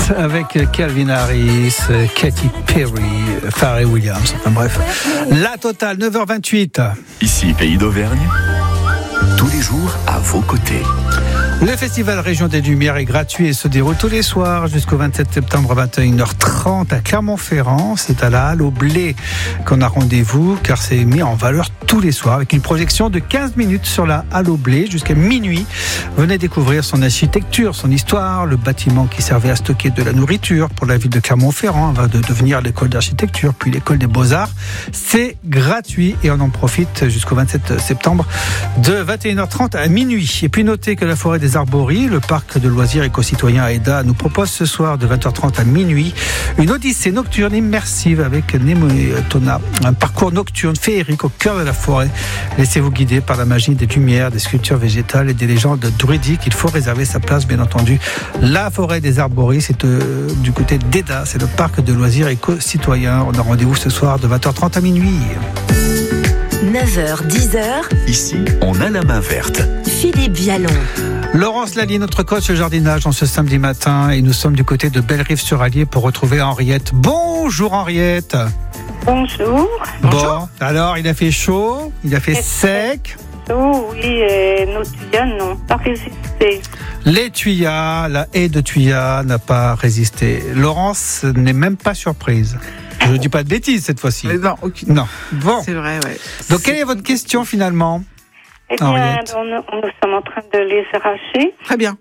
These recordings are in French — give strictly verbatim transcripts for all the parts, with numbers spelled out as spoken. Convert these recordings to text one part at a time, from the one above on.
avec Calvin Harris, Katy Perry, Pharrell Williams. Enfin bref, la totale, neuf heures vingt-huit. Ici, Pays d'Auvergne, tous les jours à vos côtés. Le festival Région des Lumières est gratuit et se déroule tous les soirs jusqu'au vingt-sept septembre à vingt et une heures trente à Clermont-Ferrand. C'est à la Halle au Blé qu'on a rendez-vous car c'est mis en valeur tous les soirs avec une projection de quinze minutes sur la Halle au Blé jusqu'à minuit. Venez découvrir son architecture, son histoire, le bâtiment qui servait à stocker de la nourriture pour la ville de Clermont-Ferrand avant de devenir l'école d'architecture puis l'école des beaux-arts. C'est gratuit et on en profite jusqu'au vingt-sept septembre de vingt et une heures trente à minuit. Et puis notez que la forêt des Arbories, le parc de loisirs éco-citoyen Aida nous propose ce soir de vingt heures trente à minuit une odyssée nocturne immersive avec Nemo et Tona, un parcours nocturne féerique au cœur de la forêt. Laissez-vous guider par la magie des lumières, des sculptures végétales et des légendes druidiques. Il faut réserver sa place, bien entendu. La forêt des Arbories, c'est euh, du côté d'Aida, c'est le parc de loisirs éco-citoyen. On a rendez-vous ce soir de vingt heures trente à minuit. neuf heures dix heures. Ici, on a la main verte. Philippe Vialon. Laurence Lallier, notre coach jardinage en ce samedi matin, et nous sommes du côté de Bellerive-sur-Allier pour retrouver Henriette. Bonjour Henriette. Bonjour. Bon, alors il a fait chaud, il a fait sec. Oh oui, et nos tuyas n'ont pas résisté. Les tuyas, la haie de tuyas n'a pas résisté. Laurence n'est même pas surprise. Je ne dis pas de bêtises cette fois-ci. Mais non, aucune. Non. Bon. C'est vrai, ouais. Donc C'est... quelle est votre question finalement? Eh bien, on, nous sommes en train de les arracher. Très bien.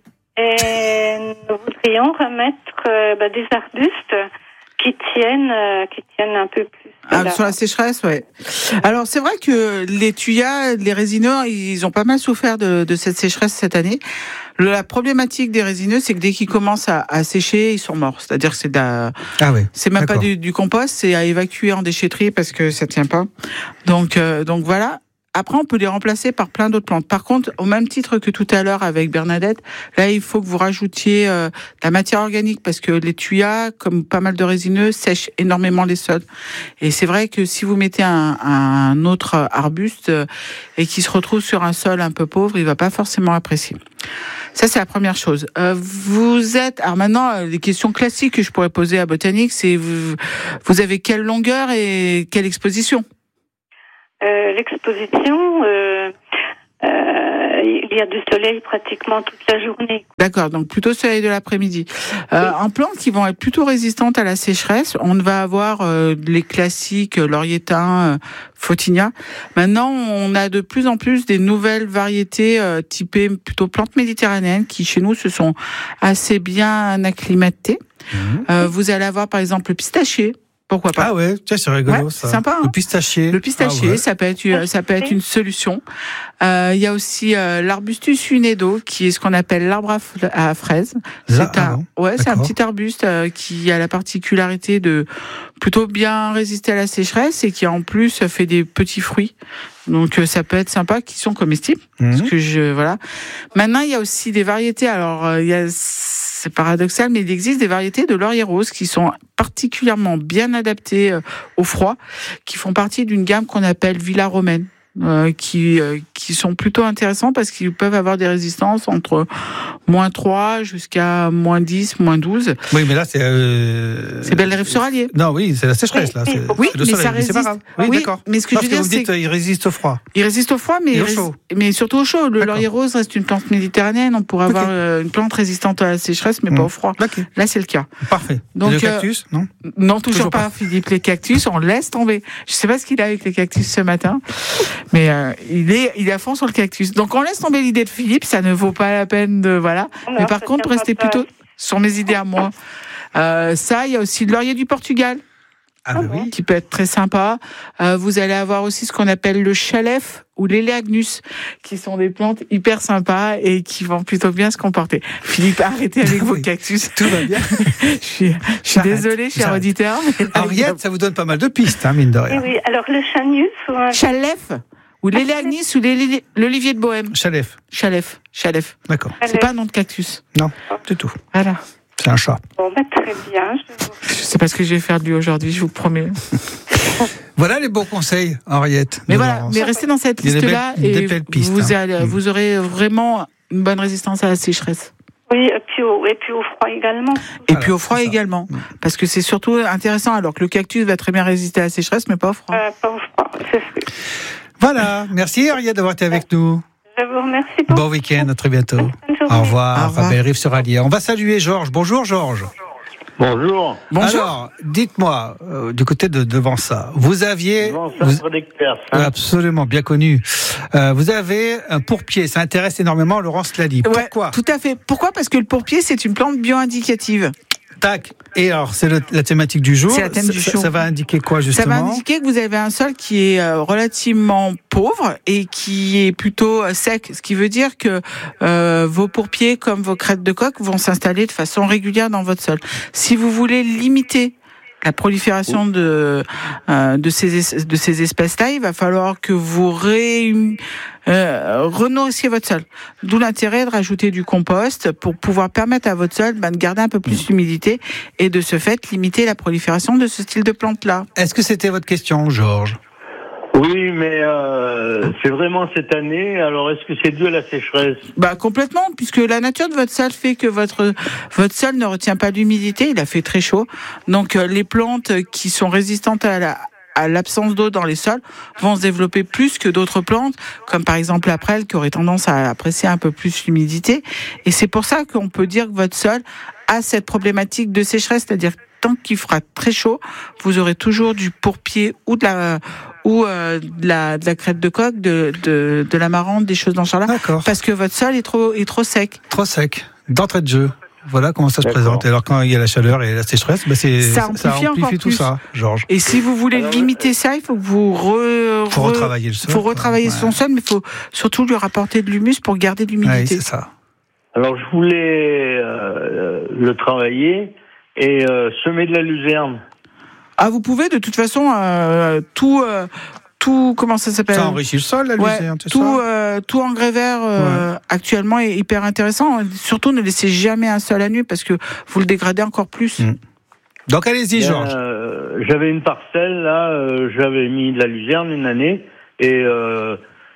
Et nous voudrions remettre euh, bah, des arbustes qui tiennent, euh, qui tiennent un peu plus. Ah, sur la sécheresse, ouais. Alors c'est vrai que les tuyas, les résineux, ils ont pas mal souffert de, de cette sécheresse cette année. Le, la problématique des résineux, c'est que dès qu'ils commencent à, à sécher, ils sont morts. C'est-à-dire que c'est de la, ah oui, c'est même d'accord. pas du, du compost, c'est à évacuer en déchetterie parce que ça tient pas. Donc, euh, donc voilà. Après, on peut les remplacer par plein d'autres plantes. Par contre, au même titre que tout à l'heure avec Bernadette, là, il faut que vous rajoutiez euh, de la matière organique parce que les tuyas, comme pas mal de résineux, sèchent énormément les sols. Et c'est vrai que si vous mettez un, un autre arbuste euh, et qui se retrouve sur un sol un peu pauvre, il va pas forcément apprécier. Ça, c'est la première chose. Euh, vous êtes... Alors maintenant, les questions classiques que je pourrais poser à Botanique, c'est vous, vous avez quelle longueur et quelle exposition ? Euh, l'exposition, euh, euh, il y a du soleil pratiquement toute la journée. D'accord, donc plutôt soleil de l'après-midi. Euh, en plantes qui vont être plutôt résistantes à la sécheresse, on va avoir euh, les classiques euh, laurier thym, euh, photinia. Maintenant, on a de plus en plus des nouvelles variétés euh, typées plutôt plantes méditerranéennes qui, chez nous, se sont assez bien acclimatées. Mmh. Euh, vous allez avoir, par exemple, le pistachier. Pourquoi pas? Ah ouais, tiens, c'est rigolo, ouais, ça. C'est sympa. Hein, le pistachier. Le pistachier, ah ouais. ça peut être, ça peut être une solution. Euh, il y a aussi euh, l'arbustus unedo, qui est ce qu'on appelle l'arbre à, f- à fraises. Là, c'est un, ah ouais, c'est un petit arbuste euh, qui a la particularité de plutôt bien résister à la sécheresse et qui en plus fait des petits fruits. Donc euh, ça peut être sympa, qui sont comestibles. Mmh. Parce que je, voilà. Maintenant, il y a aussi des variétés. Alors, euh, il y a c'est paradoxal, mais il existe des variétés de laurier rose qui sont particulièrement bien adaptées euh, au froid, qui font partie d'une gamme qu'on appelle Villa Romaine, euh, qui, euh, qui sont plutôt intéressants parce qu'ils peuvent avoir des résistances entre moins trois jusqu'à moins dix, moins douze. Oui, mais là, c'est... Euh... C'est Bellerive-sur-Allier. Non, oui, c'est la sécheresse, là. C'est, oui, c'est le mais soleil, ça résiste. C'est pas grave. Oui, oui, d'accord. mais ce que Parce je veux que dire, vous dites, c'est... il résiste au froid. Il résiste au froid, mais, Et au rés... chaud. mais surtout au chaud. Le d'accord. laurier rose reste une plante méditerranéenne. On pourrait okay. avoir euh, une plante résistante à la sécheresse, mais mmh. pas au froid. Okay. Là, c'est le cas. Parfait. Donc, et le cactus, euh... non Non, toujours, toujours pas, pas, Philippe. Les cactus, on laisse tomber. Je sais pas ce qu'il a avec les cactus ce matin, mais euh, il est, il est à fond sur le cactus. Donc, on laisse tomber l'idée de Philippe. Ça ne vaut pas la peine de, voilà. Non, mais par contre, restez plutôt sur mes idées à moi. Euh, ça, il y a aussi le laurier du Portugal. Ah bah oui. Qui peut être très sympa. Euh, vous allez avoir aussi ce qu'on appelle le chalef ou l'éléagnus, qui sont des plantes hyper sympas et qui vont plutôt bien se comporter. Philippe, arrêtez avec vos oui. cactus. Tout va bien. je suis, je suis désolée, cher auditeur. Henriette, ça vous donne pas mal de pistes, hein, mine de rien. Oui, oui. Alors le chanus ou un... Chalef ou l'éléagnus ou l'olivier de Bohême. Chalef. Chalef. Chalef. D'accord. C'est pas un nom de cactus. Non, du tout. Voilà. C'est un chat. Bon, bah, très bien. Je, vous... je sais pas ce que je vais faire de lui aujourd'hui, je vous promets. Voilà les bons conseils, Henriette. Mais voilà, mais restez dans cette liste-là et pistes, vous, hein. allez, vous aurez vraiment une bonne résistance à la sécheresse. Oui, et puis au, et puis au froid également. Et Voilà, puis au froid c'est ça. également. Parce que c'est surtout intéressant, alors que le cactus va très bien résister à la sécheresse, mais pas au froid. Euh, pas au froid, c'est sûr. Voilà, merci Ariel d'avoir été avec nous. Je vous remercie beaucoup. Bon week-end, à très bientôt. Bonne journée. Au revoir, Au revoir. Fabien Rive sur Allier. On va saluer Georges. Bonjour Georges. Bonjour. Bonjour. Alors, dites-moi, euh, du côté de devant ça, vous aviez... Bon, vous- centre d'experts. hein. Absolument, bien connu. Euh, vous avez un pourpier, ça intéresse énormément Laurence Lally. Ouais, Pourquoi? tout à fait. Pourquoi? Parce que le pourpier, c'est une plante bio-indicative. Tac. Et alors, c'est le- la thématique du jour. C'est la thème du ça, jour. ça va indiquer quoi, Ça justement? va indiquer que vous avez un sol qui est euh, relativement pauvre et qui est plutôt euh, sec, ce qui veut dire que euh, vos pourpiers comme vos crêtes de coque vont s'installer de façon régulière dans votre sol. Si vous voulez limiter la prolifération de euh, de ces es- de ces espèces-là, il va falloir que vous ré, euh, renourrissiez votre sol. D'où l'intérêt de rajouter du compost pour pouvoir permettre à votre sol bah, de garder un peu plus d'humidité et de ce fait limiter la prolifération de ce style de plante-là. Est-ce que c'était votre question, Georges? Oui, mais euh, c'est vraiment cette année. Alors, est-ce que c'est dû à la sécheresse? Bah complètement, puisque la nature de votre sol fait que votre votre sol ne retient pas l'humidité. Il a fait très chaud, donc euh, les plantes qui sont résistantes à la à l'absence d'eau dans les sols vont se développer plus que d'autres plantes, comme par exemple la prêle qui aurait tendance à apprécier un peu plus l'humidité. Et c'est pour ça qu'on peut dire que votre sol a cette problématique de sécheresse, c'est-à-dire tant qu'il fera très chaud, vous aurez toujours du pourpier ou de la ou euh, de la de la crête de coque, de de, de l'amarante, des choses dans ce genre-là. D'accord. Parce que votre sol est trop, est trop sec. Trop sec. D'entrée de jeu. Voilà comment ça se D'accord. présente. Et alors, quand il y a la chaleur et la sécheresse, bah c'est, Ça amplifie encore tout plus. ça, Georges. Et si vous voulez Alors, limiter ça, il faut que vous re, Faut re- retravailler le sol. faut retravailler quoi. son Ouais. sol, mais il faut surtout lui rapporter de l'humus pour garder de Ouais, l'humidité. c'est ça. Alors, je voulais euh, le travailler et euh, semer de la luzerne. Ah, vous pouvez de toute façon euh, tout, euh, tout, comment ça s'appelle? Ça enrichit le sol, la Ouais, luzerne, c'est tout, ça? euh, tout engrais vert euh, actuellement est hyper intéressant. Surtout, ne laissez jamais un sol à nu parce que vous le dégradez encore plus. Mm. Donc, allez-y, Ben, Georges. euh, j'avais une parcelle, là, euh, j'avais mis de la luzerne une année et euh,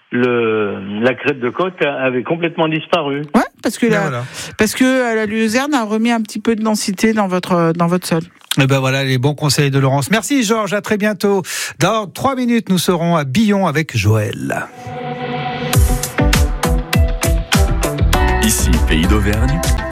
le, la crête de coque avait complètement disparu. Ouais, parce que Ben la, voilà. parce que euh, la luzerne a remis un petit peu de densité dans votre dans votre sol. Et ben voilà les bons conseils de Laurence. Merci Georges, à très bientôt. Dans trois minutes, nous serons à Billon avec Joël. Ici, Pays d'Auvergne,